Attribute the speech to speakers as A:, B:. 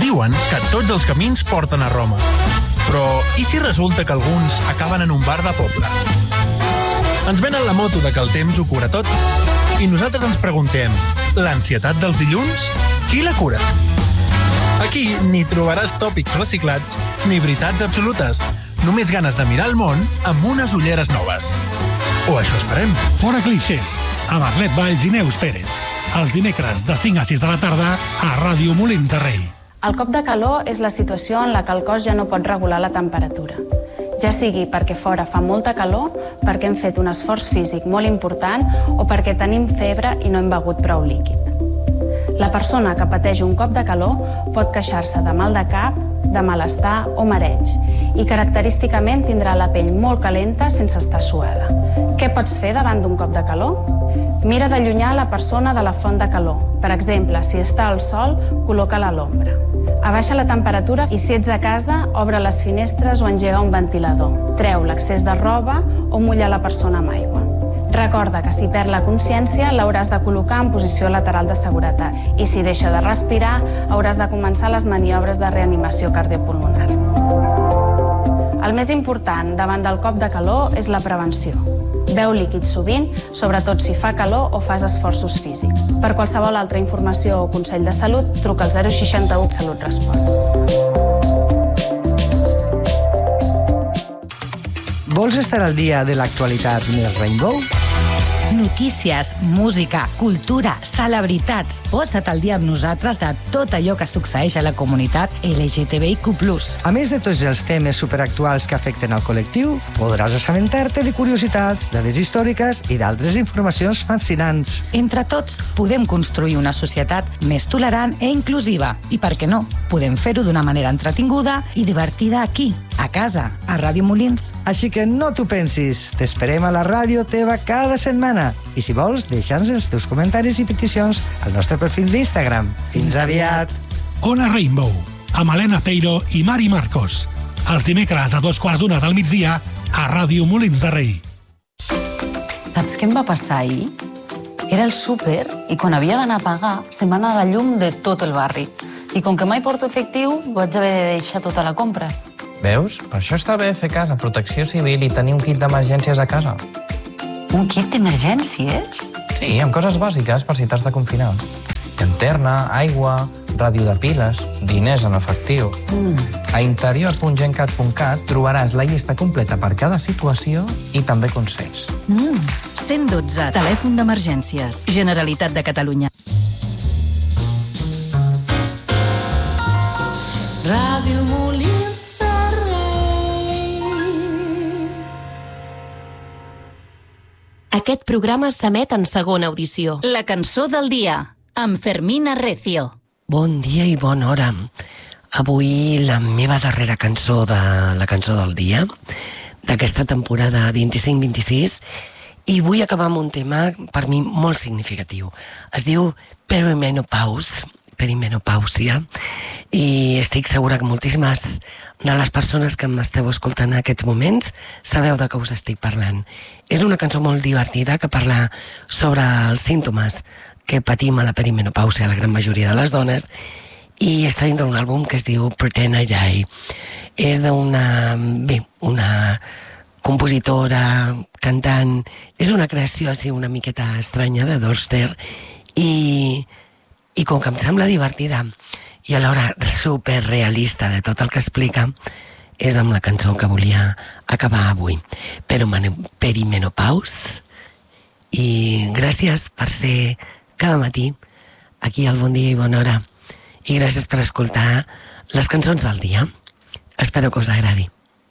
A: Diuen que tots els camins porten a Roma. Però i si resulta que alguns acaben en un bar de poble? Ens venen la moto de que el temps ho cura tot i nosaltres ens preguntem, l'ansietat dels dilluns, qui la cura? Aquí ni trobaràs tòpics reciclats ni veritats absolutes, només ganes de mirar el món amb unes ulleres noves. O això esperem.
B: Fora clixés, amb Arlet Valls i Neus Pérez. Els dimecres de 5 a 6 de la tarda a Ràdio Molins de Rei.
C: El cop de calor és la situació en la que el cos ja no pot regular la temperatura. Ja sigui perquè fora fa molta calor, perquè hem fet un esforç físic molt important o perquè tenim febre i no hem begut prou líquid. La persona que pateix un cop de calor pot queixar-se de mal de cap, de malestar o mareig i característicament tindrà la pell molt calenta sense estar suada. Què pots fer davant d'un cop de calor? Mira d'allunyar la persona de la font de calor. Per exemple, si està al sol, col·loca-la a l'ombra. Abaixa la temperatura i si ets a casa, obre les finestres o engega un ventilador. Treu l'excés de roba o mulla la persona amb aigua. Recorda que si perd la consciència l'hauràs de col·locar en posició lateral de seguretat i si deixa de respirar hauràs de començar les maniobres de reanimació cardiopulmonar. El més important davant del cop de calor és la prevenció. Beu líquid sovint, sobretot si fa calor o fas esforços físics. Per qualsevol altra informació o consell de salut, truca al 061 Salut Respon.
D: Vols estar al dia de l'actualitat més Rainbow?
E: Notícies, música, cultura, celebritats. Posa't al dia amb nosaltres de tot allò que succeeix a la comunitat LGTBIQ+.
D: A més de tots els temes superactuals que afecten al col·lectiu, podràs assabentar-te de curiositats, dades històriques i d'altres informacions fascinants.
E: Entre tots, podem construir una societat més tolerant i inclusiva. I per què no? Podem fer-ho d'una manera entretinguda i divertida aquí, a casa, a Ràdio Molins.
D: Així que no t'ho pensis, t'esperem a la ràdio teva cada setmana. I si vols, deixa'ns els teus comentaris i peticions al nostre perfil d'Instagram. Fins aviat!
B: Ona Rainbow, amb Helena Peiro i Mari Marcos. Els dimecres a 2:15 del migdia a Ràdio Molins de Rei.
F: Saps què em va passar ahir? Era el súper i quan havia d'anar a pagar se'm va anar la llum de tot el barri. I com que mai porto efectiu, vaig haver de deixar tota la compra.
G: Veus? Per això està bé fer cas a Protecció Civil i tenir un kit d'emergències a casa.
F: Un kit d'emergències?
G: Sí, amb coses bàsiques per si t'has de confinar. Llanterna, aigua, ràdio de piles, diners en efectiu. A interior.gencat.cat trobaràs la llista completa per cada situació i també consells.
H: 112, telèfon d'emergències. Generalitat de Catalunya.
I: Ràdio Molins de Rei.
H: Aquest programa s'emet en segona audició. La cançó del dia, amb Fermín Arrecio.
J: Bon dia i bona hora. Avui la meva darrera cançó de la cançó del dia, d'aquesta temporada 25-26, i vull acabar amb un tema per mi molt significatiu. Es diu perimenopàusia, i estic segura que moltíssimes de les persones que m'esteu escoltant en aquests moments sabeu de què us estic parlant. És una cançó molt divertida que parla sobre els símptomes que patim a la perimenopàusia, la gran majoria de les dones, i està dintre d'un àlbum que es diu Pretend I Die. És d'una compositora, cantant, és una creació així una miqueta estranya de Dorster, i com que em sembla divertida i alhora superrealista de tot el que explica, és amb la cançó que volia acabar avui. Perimenopàus, i gràcies per ser cada matí aquí al Bon Dia i Bona Hora, i gràcies per escoltar les cançons del dia. Espero que us agradi.